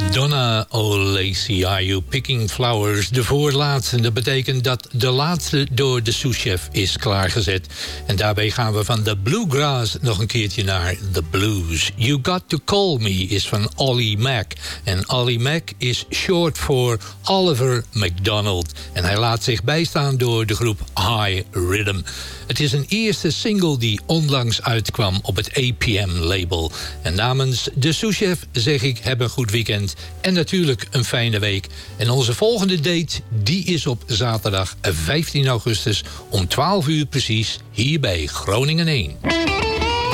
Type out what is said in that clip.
Donna O'Lacy, Are You Picking Flowers? De voorlaatste. En dat betekent dat de laatste door de souschef is klaargezet. En daarbij gaan we van de bluegrass nog een keertje naar the blues. You Got To Call Me is van Ollie Mack. En Ollie Mack is short voor Oliver McDonald. En hij laat zich bijstaan door de groep High Rhythm. Het is een eerste single die onlangs uitkwam op het APM-label. En namens de souschef zeg ik, heb een goed weekend en natuurlijk een fijne week. En onze volgende date, die is op zaterdag 15 augustus om 12 uur precies hier bij Groningen 1.